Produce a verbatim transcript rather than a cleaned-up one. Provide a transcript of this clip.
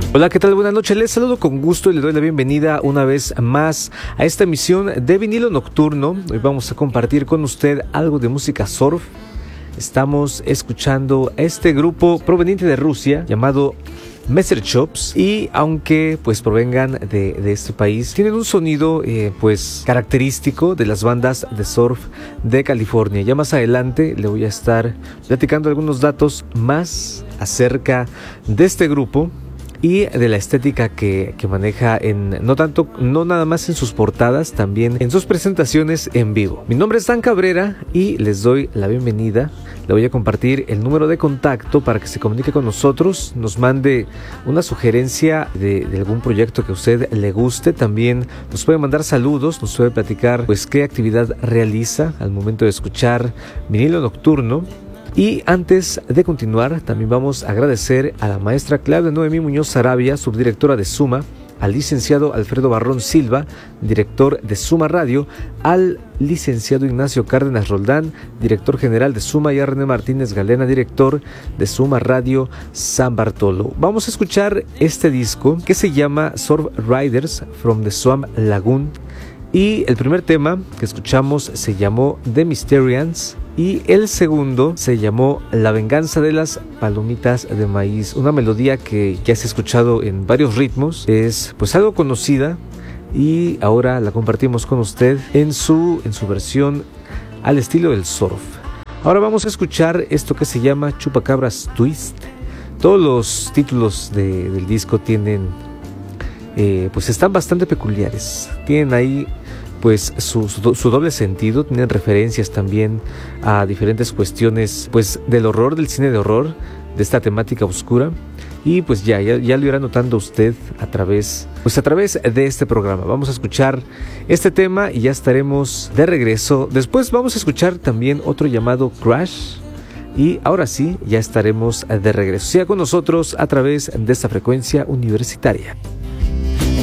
Hola, ¿qué tal? Buenas noches, les saludo con gusto y les doy la bienvenida una vez más a esta emisión de Vinilo Nocturno. Hoy vamos a compartir con usted algo de música surf. Estamos escuchando a este grupo proveniente de Rusia llamado Messer Chops, y aunque pues provengan de, de este país, tienen un sonido eh, pues característico de las bandas de surf de California. Ya más adelante le voy a estar platicando algunos datos más acerca de este grupo y de la estética que, que maneja en no tanto, no nada más en sus portadas, también en sus presentaciones en vivo. Mi nombre es Dan Cabrera y les doy la bienvenida. Le voy a compartir el número de contacto para que se comunique con nosotros, nos mande una sugerencia de, de algún proyecto que a usted le guste. También nos puede mandar saludos, nos puede platicar pues qué actividad realiza al momento de escuchar Vinilo Nocturno. Y antes de continuar, también vamos a agradecer a la maestra Claudia Noemí Muñoz Sarabia, subdirectora de Suma, al licenciado Alfredo Barrón Silva, director de Suma Radio, al licenciado Ignacio Cárdenas Roldán, director general de Suma, y a René Martínez Galena, director de Suma Radio San Bartolo. Vamos a escuchar este disco que se llama Surf Riders from the Swamp Lagoon, y el primer tema que escuchamos se llamó The Mysterians y el segundo se llamó La Venganza de las Palomitas de Maíz, una melodía que ya se ha escuchado en varios ritmos, es pues algo conocida y ahora la compartimos con usted en su, en su versión al estilo del surf. Ahora vamos a escuchar esto que se llama Chupacabras Twist. Todos los títulos de, del disco tienen eh, pues están bastante peculiares, tienen ahí pues su, su, su doble sentido, tienen referencias también a diferentes cuestiones pues del horror, del cine de horror, de esta temática oscura, y pues ya, ya, ya lo irá notando usted a través, pues a través de este programa. Vamos a escuchar este tema y ya estaremos de regreso. Después vamos a escuchar también otro llamado Crash, y ahora sí, ya estaremos de regreso. Siga con nosotros a través de esta frecuencia universitaria.